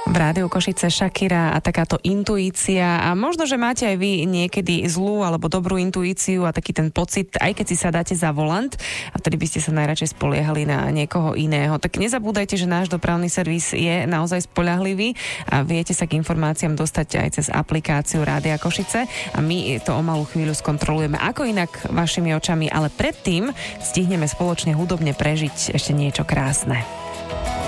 V rádiu Košice Shakira a takáto intuícia a možno, že máte aj vy niekedy zlú alebo dobrú intuíciu a taký ten pocit, aj keď si sa dáte za volant a vtedy by ste sa najradšej spoliehali na niekoho iného. Tak nezabúdajte, že náš dopravný servis je naozaj spoľahlivý a viete sa k informáciám dostať aj cez aplikáciu Rádia Košice a my to o malú chvíľu skontrolujeme ako inak vašimi očami, ale predtým stihneme spoločne hudobne prežiť ešte niečo krásne.